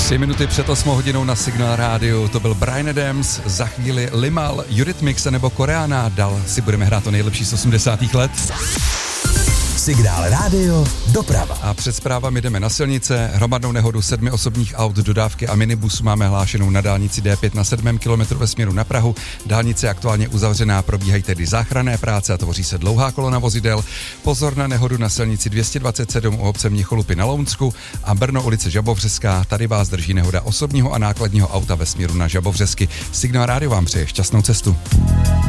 3 minuty před 8 hodinou na Signál Rádiu, to byl Bryan Adams, za chvíli Limal, Eurythmics nebo Koreana, dál si budeme hrát to nejlepší z 80. let. Signál Rádio, doprava. A před zprávami jdeme na silnice. Hromadnou nehodu 7 osobních aut, dodávky a minibusu máme hlášenou na dálnici D5 na 7. kilometru ve směru na Prahu. Dálnice je aktuálně uzavřená, probíhají tedy záchranné práce a tvoří se dlouhá kolona vozidel. Pozor na nehodu na silnici 227 u obce Měcholupy na Lounsku a Brno ulice Žabovřeská. Tady vás drží nehoda osobního a nákladního auta ve směru na Žabovřesky. Signál Rádio vám přeje šťastnou cestu.